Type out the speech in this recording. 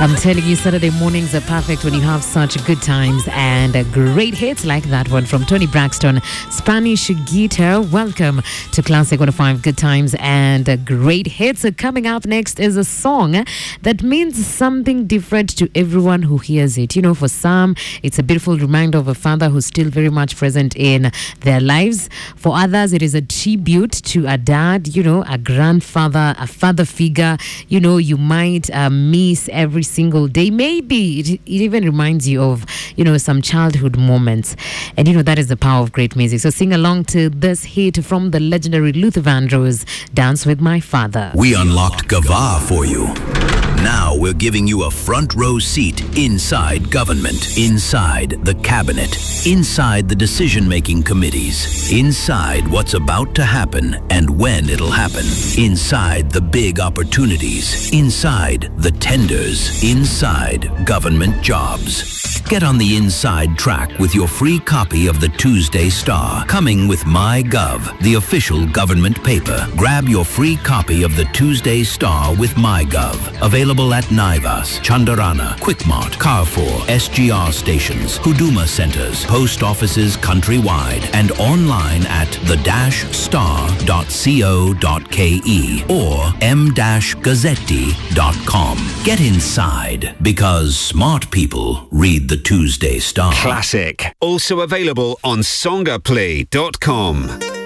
I'm telling you, Saturday mornings are perfect when you have such good times and great hits like that one from Tony Braxton, Spanish Guitar. Welcome to Classic 105 Good Times and great hits. Coming up next is a song that means something different to everyone who hears it. You know, for some, it's a beautiful reminder of a father who's still very much present in their lives. For others, it is a tribute to a dad, you know, a grandfather, a father figure, you know, you might miss every single day. Maybe it even reminds you of, you know, some childhood moments. And, you know, that is the power of great music. So sing along to this hit from the legendary Luther Vandross, Dance with My Father. We unlocked Gava for you. Now we're giving you a front row seat inside government, inside the cabinet, inside the decision-making committees, inside what's about to happen and when it'll happen, inside the big opportunities, inside the tenders, inside government jobs. Get on the inside track with your free copy of the Tuesday Star, coming with MyGov, the official government paper. Grab your free copy of the Tuesday Star with MyGov. Available at Naivas, Chandarana, Quickmart, Carrefour, SGR stations, Huduma centers, post offices countrywide, and online at the-star.co.ke or m-gazzetti.com. Get inside, because smart people read the Tuesday Star. Classic. Also available on songaplay.com.